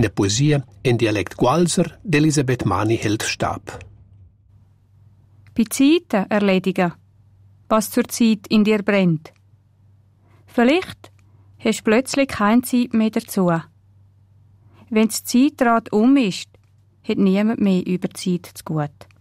der Poesie in Dialekt Gualser d'Elisabeth Mani hält Stab. Bei Zeiten erledigen, was zur Zeit in dir brennt. Vielleicht hast du plötzlich keine Zeit mehr dazu. Wenn das Zeitrad ist, hat niemand mehr über die Zeit zu gut.